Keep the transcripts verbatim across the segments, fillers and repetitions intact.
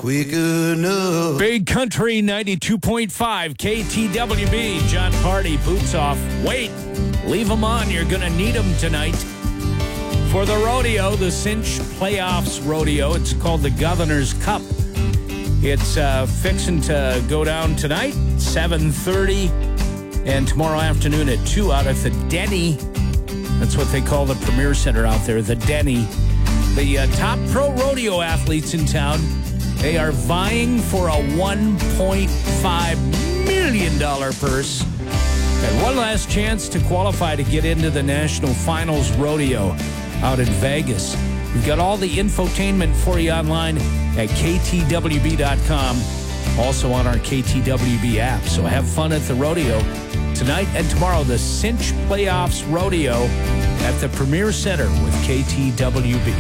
quick enough. Big Country ninety-two point five K T W B. John Party, boots off. Wait, leave them on. You're going to need them tonight. For the rodeo, the Cinch Playoffs Rodeo. It's called the Governor's Cup. It's uh, fixing to go down tonight, seven thirty, and tomorrow afternoon at two out at the Denny. That's what they call the Premier Center out there, the Denny. The uh, top pro rodeo athletes in town, they are vying for a one point five million dollars purse. And one last chance to qualify to get into the National Finals Rodeo out in Vegas. We've got all the infotainment for you online at K T W B dot com, also on our K T W B app. So have fun at the rodeo tonight and tomorrow. The Cinch Playoffs Rodeo at the Premier Center with K T W B.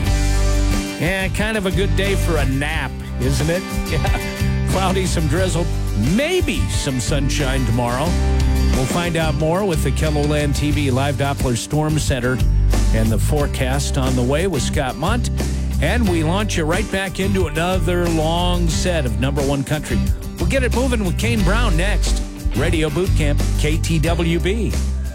Yeah, kind of a good day for a nap, isn't it? Yeah. Cloudy, some drizzle, maybe some sunshine tomorrow. We'll find out more with the KELOLAND T V Live Doppler Storm Center and the forecast on the way with Scott Munt. And we launch you right back into another long set of number one country. We'll get it moving with Kane Brown next. Radio Boot Camp, K T W B.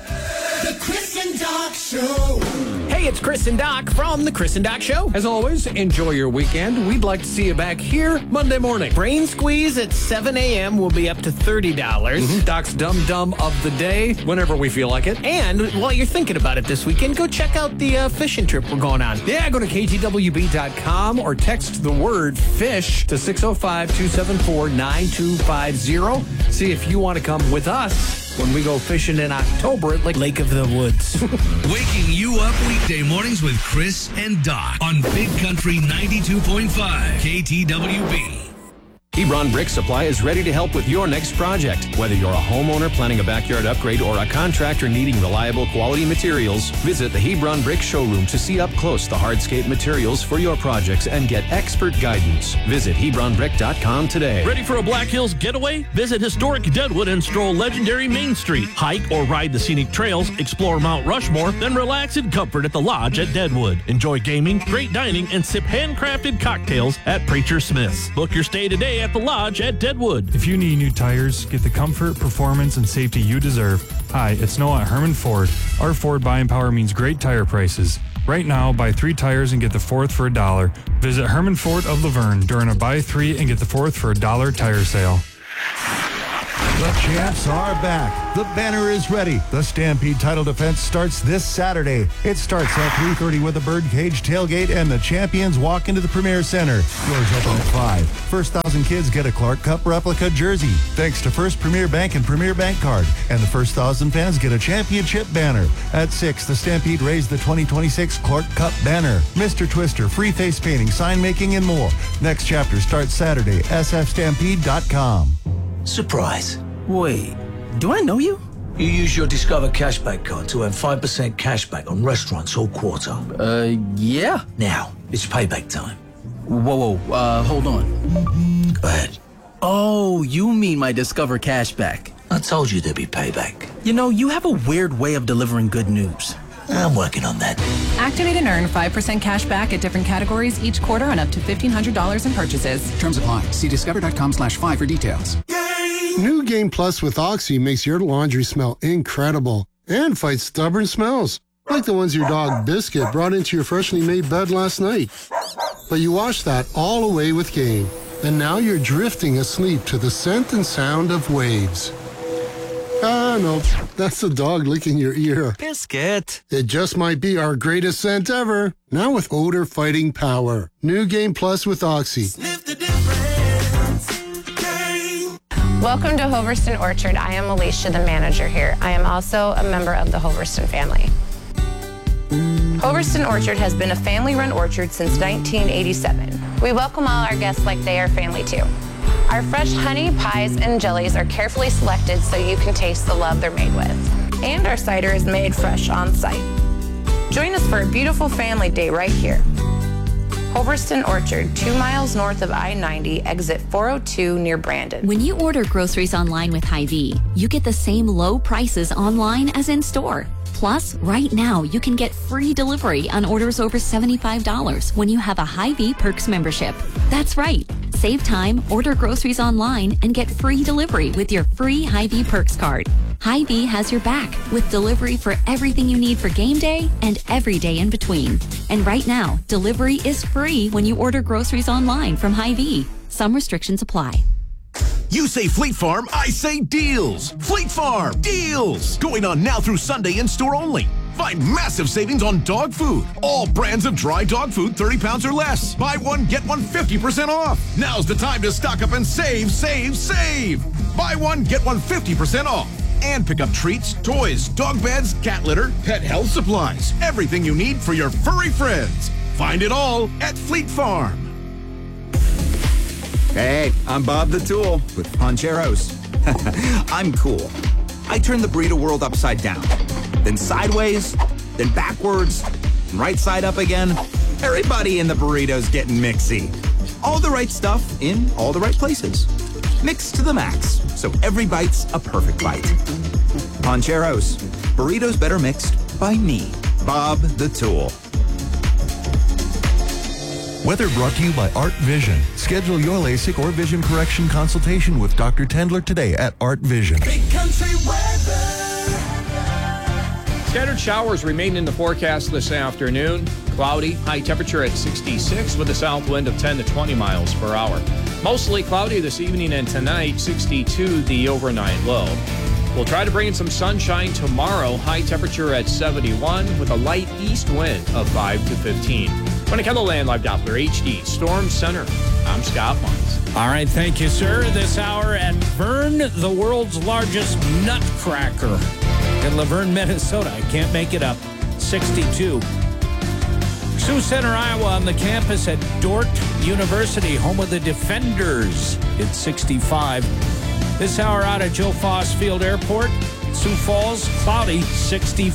The Chris and Doc Show. Hey, it's Chris and Doc from The Chris and Doc Show. As always, enjoy your weekend. We'd like to see you back here Monday morning. Brain Squeeze at seven a.m. will be up to thirty dollars. Mm-hmm. Doc's Dum Dum of the day, whenever we feel like it. And while you're thinking about it this weekend, go check out the uh, fishing trip we're going on. Yeah, go to K T W B dot com or text the word FISH to six oh five, two seven four, nine two five zero. See if you want to come with us when we go fishing in October at Lake, Lake of the Woods. Waking you up weekday mornings with Chris and Doc on Big Country ninety-two point five K T W B. Hebron Brick Supply is ready to help with your next project. Whether you're a homeowner planning a backyard upgrade or a contractor needing reliable quality materials, visit the Hebron Brick Showroom to see up close the hardscape materials for your projects and get expert guidance. Visit Hebron Brick dot com today. Ready for a Black Hills getaway? Visit historic Deadwood and stroll legendary Main Street. Hike or ride the scenic trails, explore Mount Rushmore, then relax in comfort at the Lodge at Deadwood. Enjoy gaming, great dining, and sip handcrafted cocktails at Preacher Smith's. Book your stay today at the Lodge at Deadwood. If you need new tires, get the comfort, performance, and safety you deserve. Hi, it's Noah at Herman Ford. Our Ford buying power means great tire prices. Right now, buy three tires and get the fourth for a dollar. Visit Herman Ford of Laverne during a buy three and get the fourth for a dollar tire sale. The champs are back. The banner is ready. The Stampede title defense starts this Saturday. It starts at three thirty with a birdcage tailgate, and the champions walk into the Premier Center. Doors open at five. First thousand kids get a Clark Cup replica jersey, thanks to First Premier Bank and Premier Bank Card. And the first thousand fans get a championship banner. At six, the Stampede raised the twenty twenty-six Clark Cup banner. Mister Twister, free face painting, sign making, and more. Next chapter starts Saturday. S F Stampede dot com. Surprise. Wait, do I know you? You use your Discover Cashback card to earn five percent cashback on restaurants all quarter. Uh, yeah. Now, it's payback time. Whoa, whoa, uh, hold on. Go ahead. Oh, you mean my Discover Cashback. I told you there'd be payback. You know, you have a weird way of delivering good news. I'm working on that. Activate and earn five percent cash back at different categories each quarter on up to fifteen hundred dollars in purchases. Terms apply. See discover dot com slash five for details. New Game Plus with Oxy makes your laundry smell incredible and fights stubborn smells, like the ones your dog Biscuit brought into your freshly made bed last night. But you wash that all away with Game, and now you're drifting asleep to the scent and sound of waves. Ah, no, that's the dog licking your ear. Biscuit. It just might be our greatest scent ever. Now with odor-fighting power. New Game Plus with Oxy. Sniff the difference. Welcome to Hoverston Orchard. I am Alicia, the manager here. I am also a member of the Hoverston family. Hoverston Orchard has been a family-run orchard since nineteen eighty-seven. We welcome all our guests like they are family too. Our fresh honey, pies, and jellies are carefully selected so you can taste the love they're made with. And our cider is made fresh on site. Join us for a beautiful family day right here. Hoverston Orchard, two miles north of I ninety, exit four oh two near Brandon. When you order groceries online with Hy-Vee, you get the same low prices online as in store. Plus, right now, you can get free delivery on orders over seventy-five dollars when you have a Hy-Vee Perks membership. That's right, Save time, order groceries online, and get free delivery with your free Hy-Vee Perks card. Hy-Vee has your back with delivery for everything you need for game day and every day in between. And right now, delivery is free when you order groceries online from Hy-Vee. Some restrictions apply. You say Fleet Farm, I say deals. Fleet Farm, deals. Going on now through Sunday in store only. Find massive savings on dog food. All brands of dry dog food, thirty pounds or less. Buy one, get one fifty percent off. Now's the time to stock up and save, save, save. Buy one, get one fifty percent off. And pick up treats, toys, dog beds, cat litter, pet health supplies. Everything you need for your furry friends. Find it all at Fleet Farm. Hey, I'm Bob the Tool with Poncheros. I'm cool. I turn the burrito world upside down, then sideways, then backwards, and right side up again. Everybody in the burrito's getting mixy. All the right stuff in all the right places. Mixed to the max, so every bite's a perfect bite. Poncheros, burritos better mixed by me, Bob the Tool. Weather brought to you by Art Vision. Schedule your LASIK or vision correction consultation with Doctor Tendler today at Art Vision. Big country weather. Scattered showers remain in the forecast this afternoon. Cloudy, high temperature at sixty-six with a south wind of ten to twenty miles per hour. Mostly cloudy this evening and tonight, sixty-two the overnight low. We'll try to bring in some sunshine tomorrow. High temperature at seventy-one with a light east wind of five to fifteen. From the KENDLELAND Live Doppler H D Storm Center, I'm Scott Munz. All right, thank you, sir. This hour at Vern, the world's largest nutcracker in Laverne, Minnesota. I can't make it up. sixty-two. Sioux Center, Iowa, on the campus at Dordt University, home of the Defenders. It's sixty-five. This hour out at Joe Foss Field Airport, Sioux Falls, cloudy, sixty-four.